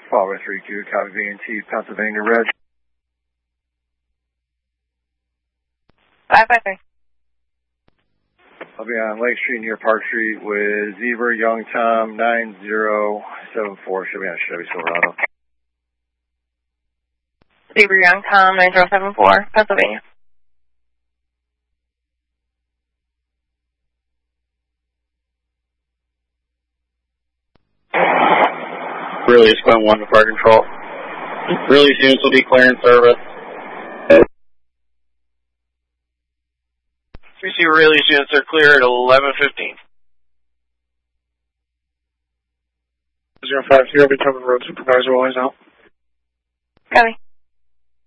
Followed by 3Q, copy V&T, Pennsylvania Red. 553. I'll be on Lake Street near Park Street with Zebra Young Tom 9074. Should be on Chevy Silverado. Zebra Young Tom 9074, Pennsylvania. Really, it's going 1 to fire control. Really soon will be clearing service. We see really units are clear at 11:15. 050, becoming road supervisor, always out. Copy.